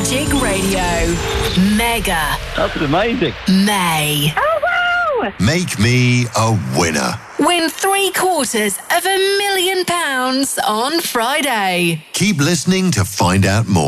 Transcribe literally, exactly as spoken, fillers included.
Magic Radio. Mega. That's amazing. May. Oh, wow! Make me a winner. Win three quarters of a million pounds on Friday. Keep listening to find out more.